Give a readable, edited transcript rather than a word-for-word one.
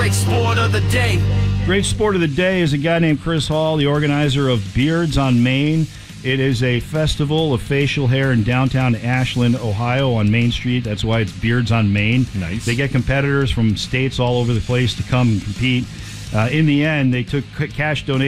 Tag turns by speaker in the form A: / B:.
A: Great sport of the day.
B: Great sport of the day is a guy named Chris Hall, the organizer of Beards on Main. It is a festival of facial hair in downtown Ashland, Ohio on Main Street. That's why it's Beards on Main.
C: Nice.
B: They get competitors from states all over the place to come and compete. In the end, they took cash donations